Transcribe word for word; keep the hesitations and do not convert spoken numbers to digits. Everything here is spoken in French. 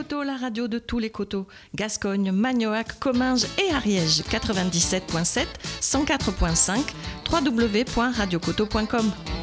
Coteau, la radio de tous les coteaux. Gascogne, Magnoac, Comminges et Ariège. quatre-vingt-dix-sept virgule sept, cent quatre virgule cinq, w w w point radio coteau point com.